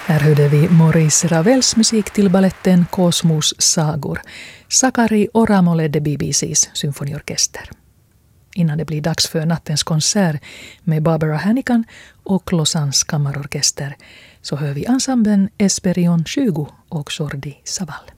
Här hörde vi Maurice Ravels musik till balletten Kosmos sagor. Sakari Oramo ledde BBCs symfoniorkester. Innan det blir dags för nattens konsert med Barbara Hannigan och Lausannes kammarorkester så hör vi ensemblen Esperion 20 och Jordi Savall.